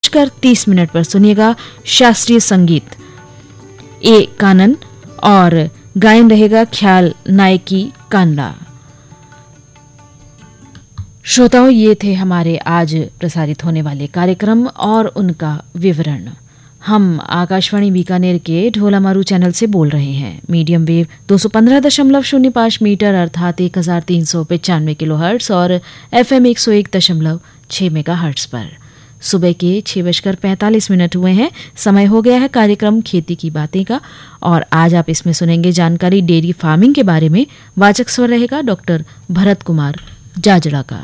5:30 पर सुनिएगा शास्त्रीय संगीत ए कानन और गायन रहेगा ख्याल नायकी कांडा। श्रोताओं, ये थे हमारे आज प्रसारित होने वाले कार्यक्रम और उनका विवरण। हम आकाशवाणी बीकानेर के ढोलामारू चैनल से बोल रहे हैं। मीडियम वेव 215.05 मीटर अर्थात 1395 किलोहर्ट्ज और FM 101.6 मेगाहर्ट्ज पर। सुबह के 6:45 हुए हैं। समय हो गया है कार्यक्रम खेती की बातें का, और आज आप इसमें सुनेंगे जानकारी डेयरी फार्मिंग के बारे में। वाचक स्वर रहेगा डॉक्टर भरत कुमार जाजड़ा का।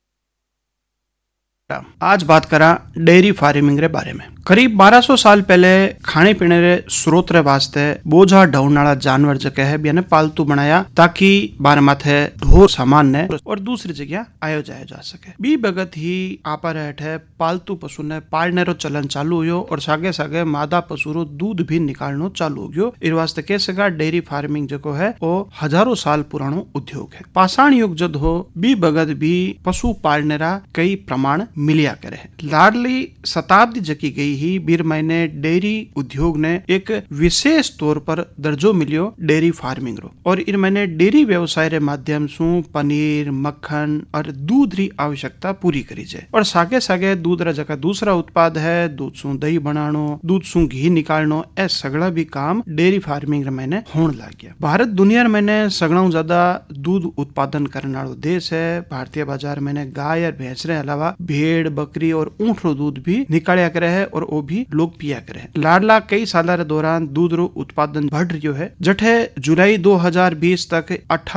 आज बात करा डेयरी फार्मिंग रे बारे में। करीब 1200 साल पहले खाने पीने रे स्रोत रे वास्ते बोझा ढोने वाला जानवर जके है बियाने पालतू बनाया ताकि बार माथे ढोर सामान ने और दूसरी जगह आयो जाया जा सके। बी बगत ही आपा रहट है पालतू पशु ने पालने रो चलन चालू हुयो और सागे सागे मादा पशु रो दूध भी निकालनो चालू हो गयो। इस वास्ते कह सका डेयरी फार्मिंग जको है वो हजारों साल पुरानो उद्योग है। पाषाण युग जद हो बी बगत भी पशु पालने रा कई प्रमाण मिलिया करे। लाडली शताब्दी जकी गई ही बीर महीने डेयरी उद्योग ने एक विशेष तौर पर दर्जो मिलियो डेयरी फार्मिंग रो, और इन महीने डेयरी व्यवसाय रे माध्यम सु पनीर मक्खन और दूध री आवश्यकता पूरी करी जाए। और सागे सागे दूध रा जका दूसरा उत्पाद है दूध सु दही बनानो, दूध सु घी निकालनो, ए सगला भी काम डेयरी फार्मिंग रे महीने होने लग गया। भारत दुनिया में सगला ज्यादा दूध उत्पादन करने वाला देश है। भारतीय बाजार में गाय और भैंस रे अलावा भेड़ बकरी और ऊंट रो दूध भी निकालिया करे है और वो भी लोग पिया करे। लाडला कई साल रे दौरान दूध रो उत्पादन बढ़ रही है। जठे जुलाई 2020 तक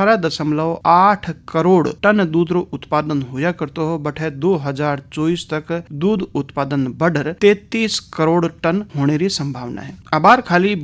18.8 करोड़ टन दूध रो उत्पादन होया करतो हो, बटे 2024 तक दूध उत्पादन बढ़ 33 करोड़ टन होने की संभावना है। अबार खाली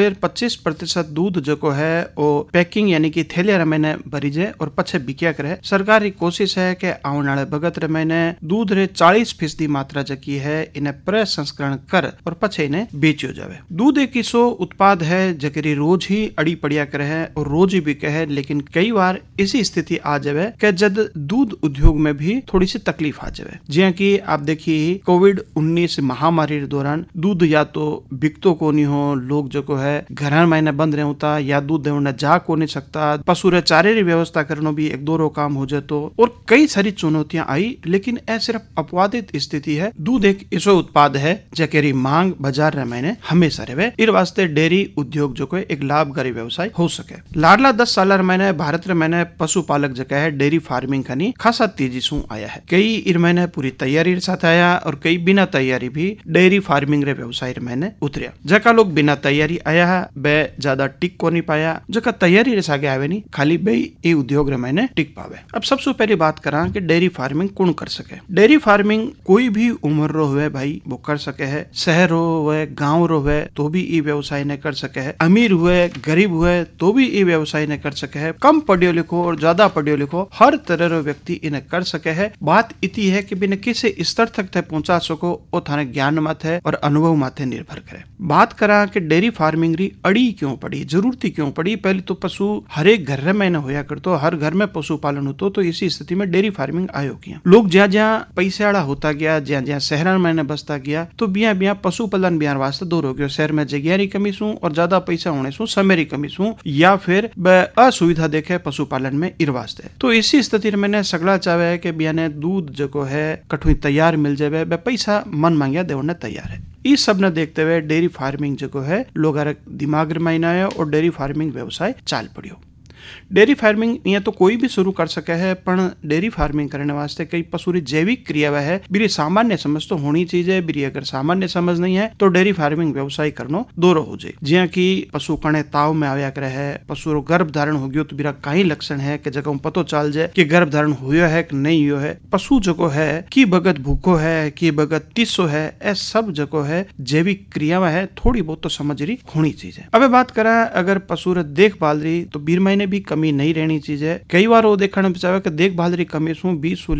20-25% दूध जो है वो पैकिंग यानी कि थैलिया रे महीने भरी जाए और पछे बिकिया करे। सरकार की कोशिश है कि आने वाले भगत रे महीने दूध रे 40% मात्रा जकी है इन्हें प्रसंस्करण कर और पछे इन्हें बेचियो जावे। दूध एक ऐसो उत्पाद है जकरी रोज ही अड़ी पड़िया करे है और रोज ही बिके है, लेकिन कई बार ऐसी स्थिति आ जावे कि जद दूध उद्योग में भी थोड़ी सी तकलीफ आ जावे। जिया कि आप देखिए कोविड-19 महामारी के दौरान दूध या तो बिकतो को नहीं हो, लोग जो है घर महीने बंद रहे होता या दूध देने जा को नहीं सकता, पशु रे चारे री व्यवस्था करना भी एक दो काम हो जातो और कई सारी चुनौतियां आई। लेकिन ऐ सिर्फ अपवादित स्थिति है। दूध एक ऐसो उत्पाद है जकेरी मांग बाजार रे महीने हमेशा रहे। इस वास्ते डेयरी उद्योग जो एक लाभकारी व्यवसाय हो सके। लाडला 10 साल महीने भारत रे महीने पशुपालक जगह है डेयरी फार्मिंग खनी खासा तेजी से आया है। कई इस महीने पूरी तैयारी साथ आया और कई बिना तैयारी भी डेयरी फार्मिंग रे व्यवसाय महीने उतरिया। जका लोग बिना तैयारी आया है बे ज्यादा टिक को नहीं पाया, जका तैयारी रे सागे आवे नहीं खाली बे ये उद्योग रे महीने टिक पावे। अब सबसे पहली बात करा कि डेयरी फार्मिंग कौन कर सके। डेयरी फार्मिंग कोई भी उम्र रो हुए भाई वो कर सके है। शहर हुए गांव रो हुए तो भी ये व्यवसाय ने कर सके है। अमीर हुए गरीब हुए तो भी ये व्यवसाय ने कर सके है। कम पढ़ियो लिखो और ज्यादा पढ़ियो लिखो हर तरह रो व्यक्ति इन्हें कर सके है। बात इतनी है कि बिना किसी स्तर तक थे पहुंचा सको वो थाने ज्ञान माथे और अनुभव माथे निर्भर करे। बात करा कि डेयरी फार्मिंग री अड़ी क्यों पड़ी, जरूरती क्यों पड़ी। पहले तो पशु हर एक घर में न होया करतो, हर घर में पशु पालन होतो, तो इसी स्थिति में डेयरी फार्मिंग आयो किया। लोग ज्या ज्या पैसे वाला होता गया, ज्या ज्या शहर में बसता गया तो बिया बिया पशुपालन बिहार वास्ते दूर हो गयो। शहर में जगह री कमी सु और ज्यादा पैसा होने सु समय री कमी सु या फिर असुविधा देखे पशुपालन में इर वास्ते। तो इसी स्थिति में मैंने सगला चाहे है कि बिया ने दूध जो है कठुई तैयार मिल जावे, पैसा मन मांगिया देवने तैयार है। इस सब ने देखते हुए डेयरी फार्मिंग जो है लोग दिमाग में आया और डेयरी फार्मिंग व्यवसाय चाल पड़ियो। डेयरी फार्मिंग ये तो कोई भी शुरू कर सके है, पर डेयरी फार्मिंग करने वास्ते कई पशु री जैविक क्रिया है बिरी सामान्य समझ तो होनी चाहिए। बिरी अगर सामान्य समझ नहीं है तो डेयरी फार्मिंग व्यवसाय करनो दोरो हो जाए। जिया कि पशु कणे ताव में आया करे है, पशु रो गर्भ धारण हो गयो तो बिरा कई लक्षण है कि जगह पतो चल जाए कि गर्भ धारण हुयो है कि नहीं हुयो है। पशु जो है कि बगत भूखो है कि बगत टिस्सो है, ए सब जो है जैविक क्रिया है थोड़ी बहुत तो समझ रही होनी चाहिए। अब बात करा अगर पशु रे देखभाल रही तो बीर महीने भी कमी नहीं रहनी चाहिए। कई बार वो देखने में चाहे कि देखभाल री कमी सु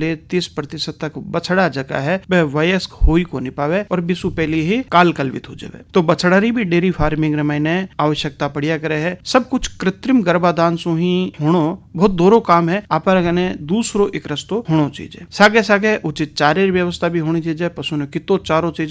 20-30% तक बछड़ा जका है वह वयस्क हो ही को नहीं पावे और 20 पहले ही काल कलवित हो जावे। तो बछड़ा री भी डेयरी फार्मिंग रे महीने आवश्यकता पड़िया करे है। सब कुछ कृत्रिम गर्भाधान सु ही होनो बहुत दोरो काम है। आप दूसरो एक रस्तो होनो चाहिए। सागे सागे उचित चारे व्यवस्था भी होनी चाहिए। पशु ने कितो चारो चाहिए